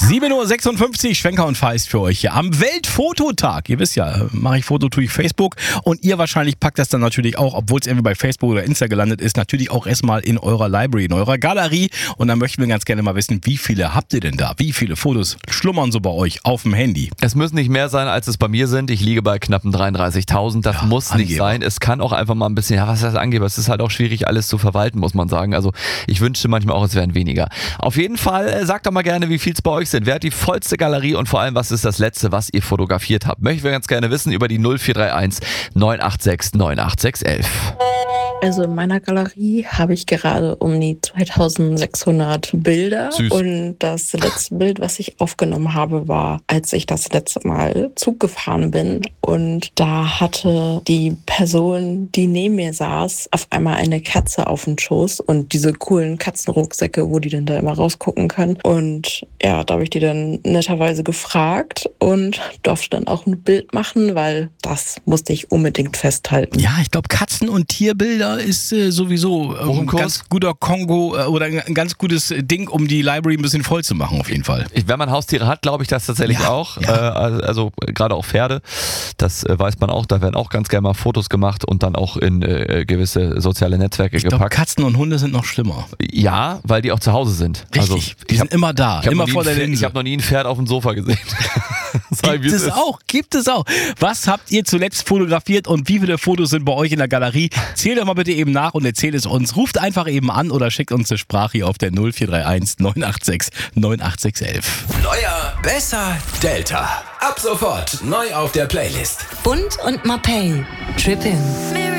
7:56 Uhr, Schwenker und Feist für euch hier am Weltfototag. Ihr wisst ja, mache ich Foto, tue ich Facebook und ihr wahrscheinlich packt das dann natürlich auch, obwohl es irgendwie bei Facebook oder Insta gelandet ist, natürlich auch erstmal in eurer Library, in eurer Galerie. Und dann möchten wir ganz gerne mal wissen, wie viele habt ihr denn da? Wie viele Fotos schlummern so bei euch auf dem Handy? Es müssen nicht mehr sein, als es bei mir sind. Ich liege bei knappen 33.000. Das muss nicht Angeber. sein. Es kann auch einfach mal ein bisschen, was heißt Angeber? Es ist halt auch schwierig, alles zu verwalten, muss man sagen. Also ich wünschte manchmal auch, es wären weniger. Auf jeden Fall, sagt doch mal gerne, wie viel es bei euch sind. Wer hat die vollste Galerie und vor allem, was ist das Letzte, was ihr fotografiert habt? Möchten wir ganz gerne wissen über die 0431 986 98611. Also in meiner Galerie habe ich gerade um die 2600 Bilder. Süß. Und das letzte Bild, was ich aufgenommen habe, war, als ich das letzte Mal Zug gefahren bin. Und da hatte die Person, die neben mir saß, auf einmal eine Katze auf dem Schoß und diese coolen Katzenrucksäcke, wo die dann da immer rausgucken können. Und ja, da habe ich die dann netterweise gefragt und durfte dann auch ein Bild machen, weil das musste ich unbedingt festhalten. Ja, ich glaube, Katzen- und Tierbilder ist sowieso ein ganz guter Kongo oder ein ganz gutes Ding, um die Library ein bisschen voll zu machen, auf jeden Fall. Wenn man Haustiere hat, glaube ich das tatsächlich auch. Ja. Also gerade auch Pferde, das weiß man auch. Da werden auch ganz gerne mal Fotos gemacht und dann auch in gewisse soziale Netzwerke Ich glaube, gepackt. Katzen und Hunde sind noch schlimmer. Ja, weil die auch zu Hause sind. Richtig, Also, die sind immer da, immer vor der Ich Linse. habe noch nie ein Pferd auf dem Sofa gesehen. Gibt es auch. Was habt ihr zuletzt fotografiert und wie viele Fotos sind bei euch in der Galerie? Zählt doch mal bitte eben nach und erzählt es uns. Ruft einfach eben an oder schickt uns eine Sprache hier auf der 0431 986 98611. Neuer, besser, Delta. Ab sofort neu auf der Playlist. Bund und Mapei. Trippin'.